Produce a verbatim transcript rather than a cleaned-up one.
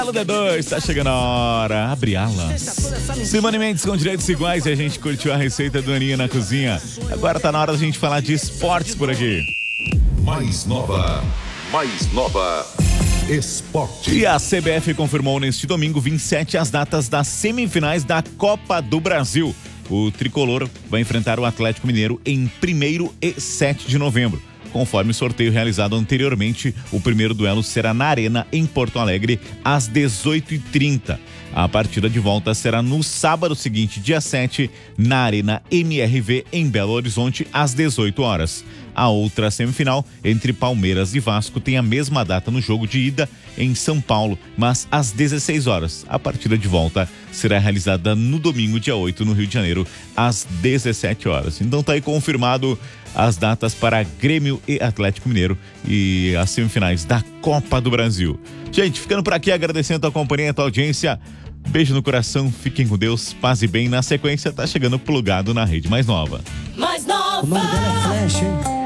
Alô D dois, tá chegando a hora, abre ala. Simone Mendes com direitos iguais e a gente curtiu a receita do Aninha na cozinha. Agora tá na hora da gente falar de esportes por aqui. Mais nova, mais nova, esporte. E a C B F confirmou neste domingo vinte e sete as datas das semifinais da Copa do Brasil. O tricolor vai enfrentar o Atlético Mineiro em primeiro e sete de novembro. Conforme o sorteio realizado anteriormente, o primeiro duelo será na Arena, em Porto Alegre, às dezoito e trinta. A partida de volta será no sábado seguinte, dia sete, na Arena M R V, em Belo Horizonte, às dezoito horas. A outra semifinal, entre Palmeiras e Vasco, tem a mesma data no jogo de ida em São Paulo, mas às dezesseis horas. A partida de volta será realizada no domingo, dia oito, no Rio de Janeiro, às dezessete horas. Então tá aí confirmado as datas para Grêmio e Atlético Mineiro e as semifinais da Copa do Brasil. Gente, ficando por aqui, agradecendo a companhia e a tua audiência. Beijo no coração, fiquem com Deus, paz e bem. Na sequência, tá chegando Plugado na Rede Mais Nova. Mais nova! O nome dela é Flash, hein?